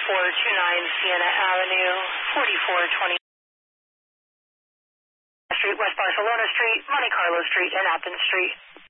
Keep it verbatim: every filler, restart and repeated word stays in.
four two nine Siena Avenue, forty-four twenty Street, West Barcelona Street, Monte Carlo Street, and Athens Street.